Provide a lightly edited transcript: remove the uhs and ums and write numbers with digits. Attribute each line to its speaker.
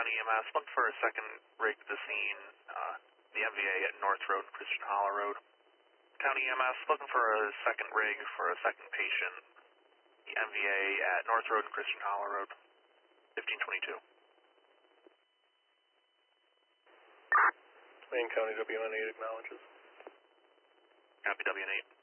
Speaker 1: County EMS, looking for a second rig to the scene, the MVA at North Road and Christian Hollow Road. County EMS, looking for a second rig for a second patient, the MVA at North Road and Christian Hollow Road, 1522.
Speaker 2: Main County WN8 acknowledges.
Speaker 1: Copy WN8.